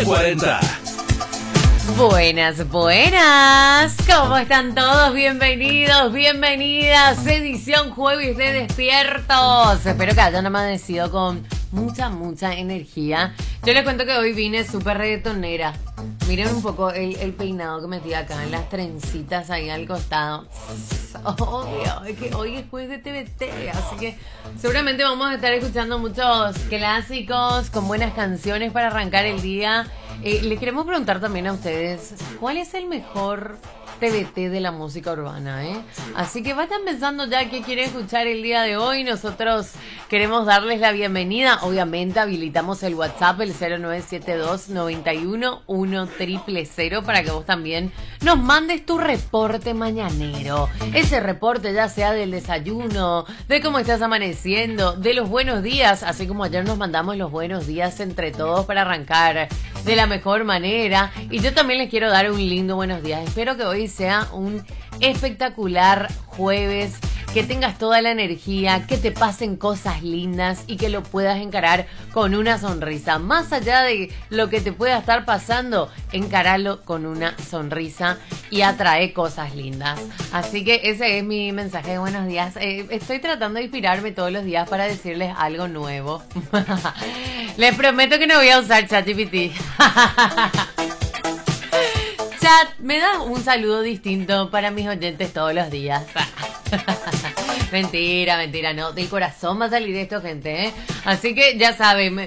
P40. Buenas, buenas. ¿Cómo están todos? Bienvenidos, bienvenidas. Edición jueves de Despiertos. Espero que hayan amanecido con mucha energía. Yo les cuento que hoy vine súper reggaetonera. Miren un poco el peinado que metí acá, en las trencitas ahí al costado. Obvio, es que hoy es jueves de TVT, así que seguramente vamos a estar escuchando muchos clásicos con buenas canciones para arrancar el día. Les queremos preguntar también a ustedes, ¿cuál es el mejor TVT de la música urbana? Así que vayan pensando ya qué quieren escuchar el día de hoy. Nosotros queremos darles la bienvenida. Obviamente habilitamos el WhatsApp, el 0972-91-1000 para que vos también nos mandes tu reporte mañanero. Ese reporte ya sea del desayuno, de cómo estás amaneciendo, de los buenos días, así como ayer nos mandamos los buenos días entre todos para arrancar de la mejor manera. Y yo también les quiero dar un lindo buenos días. Espero que hoy sea un espectacular jueves, que tengas toda la energía, que te pasen cosas lindas y que lo puedas encarar con una sonrisa. Más allá de lo que te pueda estar pasando, encaralo con una sonrisa y atrae cosas lindas. Así que ese es mi mensaje de buenos días. Estoy tratando de inspirarme todos los días para decirles algo nuevo. Les prometo que no voy a usar ChatGPT. Chat, me das un saludo distinto para mis oyentes todos los días. Mentira, no. Del corazón va a salir esto, gente, Así que ya saben,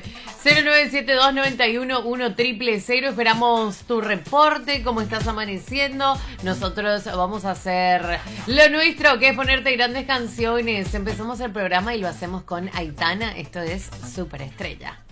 0972-91-1000. Esperamos tu reporte, cómo estás amaneciendo. Nosotros vamos a hacer lo nuestro, que es ponerte grandes canciones. Empezamos el programa y lo hacemos con Aitana. Esto es Superestrella.